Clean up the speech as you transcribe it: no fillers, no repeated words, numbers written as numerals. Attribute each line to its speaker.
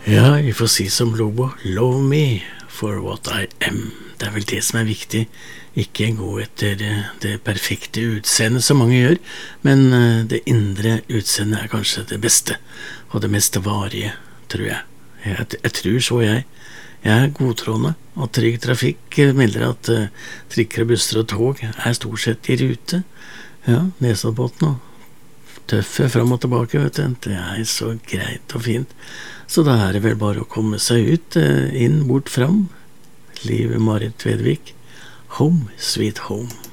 Speaker 1: Ja, vi får si som Lobo, love me for what I am. Det vel det som viktig, ikke gå etter det perfekte utseendet som mange gjør, men det indre utseendet kanskje det beste, og det mest varige, tror jeg. Jeg tror så jeg. Jeg godtroende, og Trygg Trafikk melder at trikker og busser og tog stort sett i rute. Ja, Nesoddbotn og tøffe fram og tilbake, vet du. Det så greit og fint. Så da det vel bare å komme seg ut, inn, bort, fram. Liv Marit Vedvik. Home, sweet home.